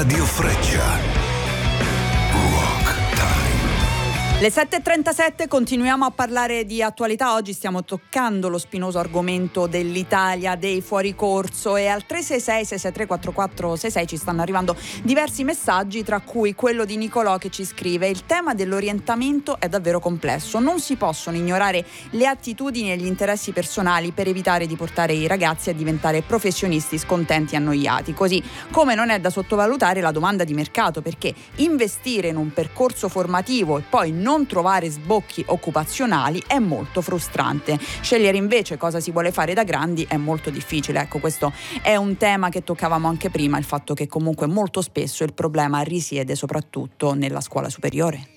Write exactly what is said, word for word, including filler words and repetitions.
Radio Freccia. Le sette e trentasette, continuiamo a parlare di attualità. Oggi stiamo toccando lo spinoso argomento dell'Italia dei fuoricorso e al tre sei sei sei sei tre quattro quattro sei sei ci stanno arrivando diversi messaggi, tra cui quello di Nicolò che ci scrive: il tema dell'orientamento è davvero complesso, non si possono ignorare le attitudini e gli interessi personali per evitare di portare i ragazzi a diventare professionisti scontenti e annoiati, così come non è da sottovalutare la domanda di mercato, perché investire in un percorso formativo e poi non non trovare sbocchi occupazionali è molto frustrante. Scegliere invece cosa si vuole fare da grandi è molto difficile. Ecco, questo è un tema che toccavamo anche prima, il fatto che comunque molto spesso il problema risiede soprattutto nella scuola superiore.